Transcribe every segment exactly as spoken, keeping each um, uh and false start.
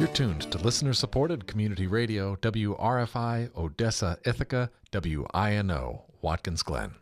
You're tuned to listener-supported community radio W R F I, Odessa, Ithaca, W I N O, Watkins Glen.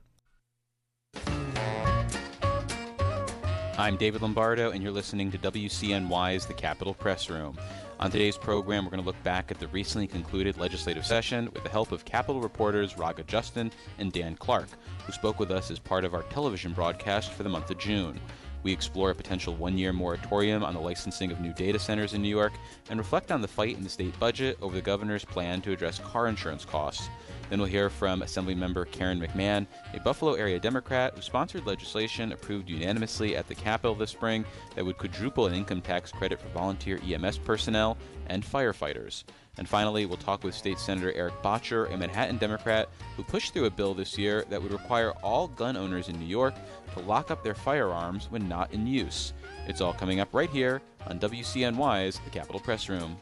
I'm David Lombardo, and you're listening to W C N Y's The Capitol Press Room. On today's program, we're going to look back at the recently concluded legislative session with the help of Capitol reporters Raga Justin and Dan Clark, who spoke with us as part of our television broadcast for the month of June. We explore a potential one-year moratorium on the licensing of new data centers in New York and reflect on the fight in the state budget over the governor's plan to address car insurance costs. Then we'll hear from Assemblymember Karen McMahon, a Buffalo area Democrat who sponsored legislation approved unanimously at the Capitol this spring that would quadruple an income tax credit for volunteer E M S personnel and firefighters. And finally, we'll talk with State Senator Eric Bottcher, a Manhattan Democrat who pushed through a bill this year that would require all gun owners in New York to lock up their firearms when not in use. It's all coming up right here on W C N Y's The Capitol Press Room.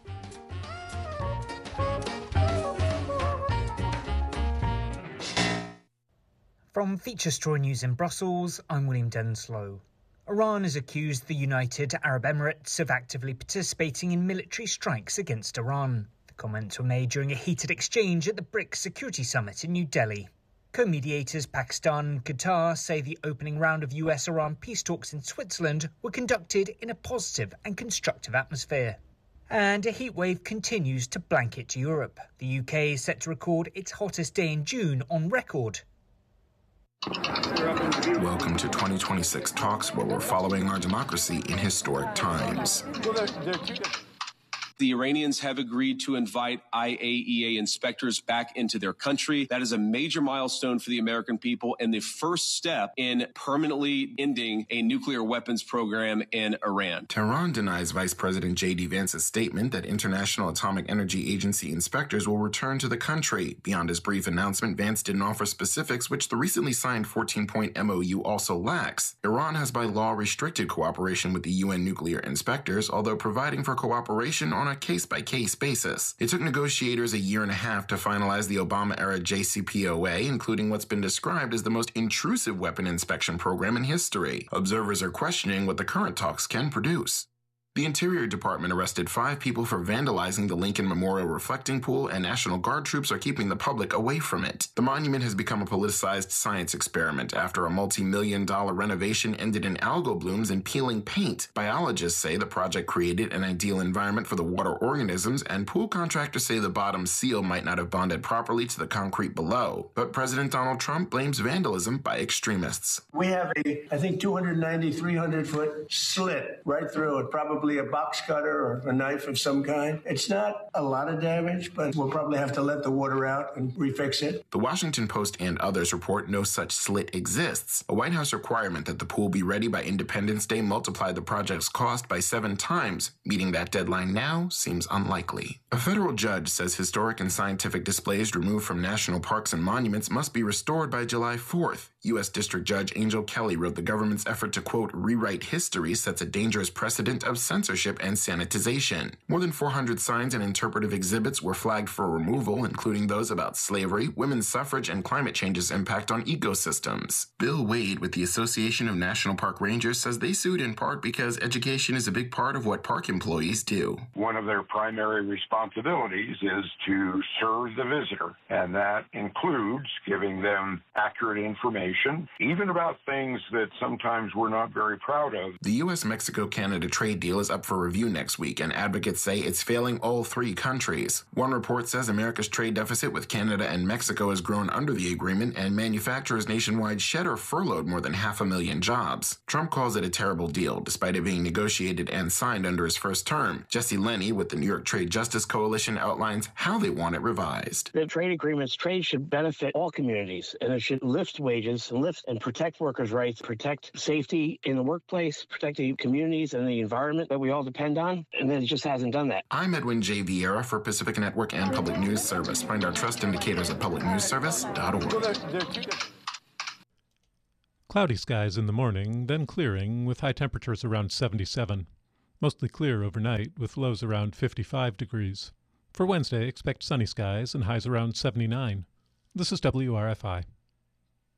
From Feature Story News in Brussels, I'm William Denslow. Iran has accused the United Arab Emirates of actively participating in military strikes against Iran. The comments were made during a heated exchange at the BRICS Security Summit in New Delhi. Co-mediators Pakistan and Qatar say the opening round of U S-Iran peace talks in Switzerland were conducted in a positive and constructive atmosphere. And a heatwave continues to blanket Europe. The U K is set to record its hottest day in June on record. Welcome to twenty twenty-six Talks, where we're following our democracy in historic times. The Iranians have agreed to invite I A E A inspectors back into their country. That is a major milestone for the American people and the first step in permanently ending a nuclear weapons program in Iran. Tehran denies Vice President J D Vance's statement that International Atomic Energy Agency inspectors will return to the country. Beyond his brief announcement, Vance didn't offer specifics, which the recently signed fourteen-point M O U also lacks. Iran has by law restricted cooperation with the U N nuclear inspectors, although providing for cooperation on a case-by-case basis. It took negotiators a year and a half to finalize the Obama-era J C P O A, including what's been described as the most intrusive weapon inspection program in history. Observers are questioning what the current talks can produce. The Interior Department arrested five people for vandalizing the Lincoln Memorial reflecting pool, and National Guard troops are keeping the public away from it. The monument has become a politicized science experiment after a multi-million dollar renovation ended in algal blooms and peeling paint. Biologists say the project created an ideal environment for the water organisms, and pool contractors say the bottom seal might not have bonded properly to the concrete below. But President Donald Trump blames vandalism by extremists. We have a, I think, two ninety, three hundred foot slit right through it, probably a box cutter or a knife of some kind. It's not a lot of damage, but we'll probably have to let the water out and refix it. The Washington Post and others report no such slit exists. A White House requirement that the pool be ready by Independence Day multiplied the project's cost by seven times. Meeting that deadline now seems unlikely. A federal judge says historic and scientific displays removed from national parks and monuments must be restored by July fourth. U S District Judge Angel Kelly wrote the government's effort to, quote, rewrite history sets a dangerous precedent of censorship and sanitization. More than four hundred signs and interpretive exhibits were flagged for removal, including those about slavery, women's suffrage, and climate change's impact on ecosystems. Bill Wade with the Association of National Park Rangers says they sued in part because education is a big part of what park employees do. One of their primary responsibilities is to serve the visitor, and that includes giving them accurate information, even about things that sometimes we're not very proud of. The U S Mexico Canada trade deal is up for review next week, and advocates say it's failing all three countries. One report says America's trade deficit with Canada and Mexico has grown under the agreement, and manufacturers nationwide shed or furloughed more than half a million jobs. Trump calls it a terrible deal, despite it being negotiated and signed under his first term. Jesse Lenny with the New York Trade Justice Coalition outlines how they want it revised. The trade agreements, trade should benefit all communities, and it should lift wages and lift and protect workers' rights, protect safety in the workplace, protect the communities and the environment that we all depend on, and then it just hasn't done that. I'm Edwin J. Vieira for Pacific Network and Public News Service. Find our trust indicators at public news service dot org. Cloudy skies in the morning, then clearing with high temperatures around seventy-seven. Mostly clear overnight with lows around fifty-five degrees. For Wednesday, expect sunny skies and highs around seventy-nine. This is W R F I.